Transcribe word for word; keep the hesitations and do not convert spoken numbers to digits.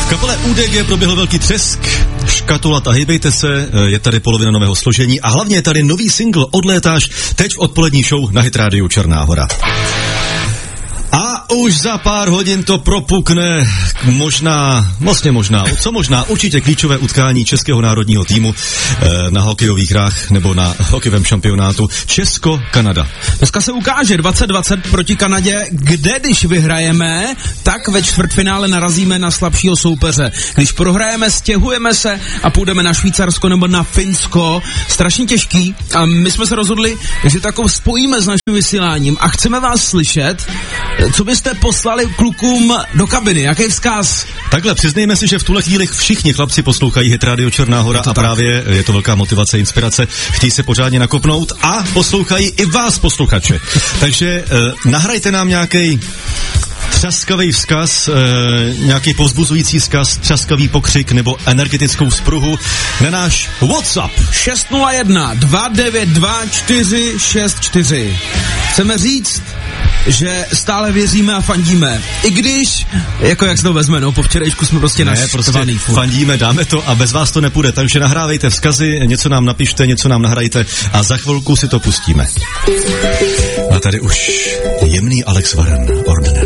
kapele U D G proběhl velký třesk, škatulata, hejbejte se, je tady polovina nového složení a hlavně je tady nový single Odlétáš, teď v odpolední show na Hit rádiu Černá Hora. A už za pár hodin to propukne, možná, vlastně možná, co možná, určitě klíčové utkání českého národního týmu eh, na hokejových hrách nebo na hokejovém šampionátu Česko-Kanada. Dneska se ukáže dvacet dvacet proti Kanadě, kde když vyhrajeme, tak ve čtvrtfinále narazíme na slabšího soupeře. Když prohrajeme, stěhujeme se a půjdeme na Švýcarsko nebo na Finsko. Strašně těžký. A my jsme se rozhodli, že takovou spojíme s naším vysíláním a chceme vás slyšet. Co byste poslali klukům do kabiny? Jaký vzkaz? Takhle, přiznejme si, že v tuhle chvíli všichni chlapci poslouchají Hit Radio Černá Hora a tak. Právě je to velká motivace, inspirace. Chtějí se pořádně nakopnout a poslouchají i vás, posluchače. Takže eh, nahrajte nám nějaký třaskavý vzkaz, e, nějaký povzbuzující vzkaz, třaskavý pokřik nebo energetickou spruhu na náš WhatsApp. šest nula jedna dva devět dva čtyři šest čtyři. Chceme říct, že stále věříme a fandíme. I když, jako jak se to vezme, no, po včerejšku jsme prostě naštvaný. Prostě fandíme, dáme to a bez vás to nepůjde. Takže nahrávejte vzkazy, něco nám napište, něco nám nahrajte a za chvilku si to pustíme. A tady už jemný Alex Warren, Ordinary.